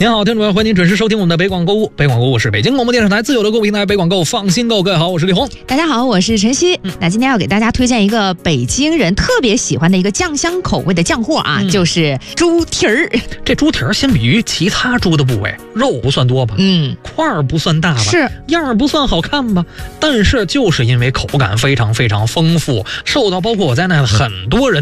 您好，听众朋友，欢迎您准时收听我们的北广购物。北广购物是北京广播电视台自有的购物平台，北广购放心购。各位好，我是李红。 大家好，我是晨曦。那今天要给大家推荐一个北京人特别喜欢的一个酱香口味的酱货啊，就是猪蹄儿。 这猪蹄儿相比于其他猪的部位，肉不算多吧？块儿不算大吧？ 是样儿不算好看吧？但是就是因为口感非常非常丰富，受到包括我在内的很多人